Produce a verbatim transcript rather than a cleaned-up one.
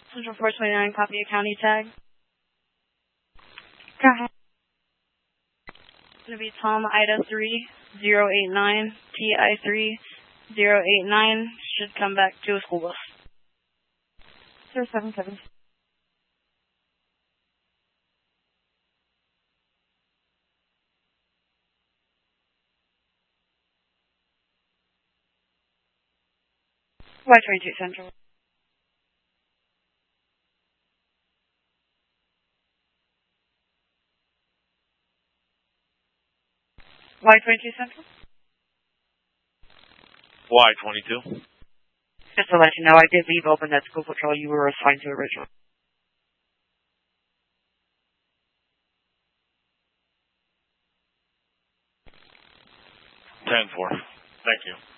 Central four twenty-nine, copy a county tag. Go ahead. It's going to be Tom Ida three zero eight nine, T I three zero eight nine, should come back to a school bus. zero seven seven. Y twenty-two Central. Y twenty-two Central? Y twenty-two. Just to let you know, I did leave open that school patrol you were assigned to originally. ten four. Thank you.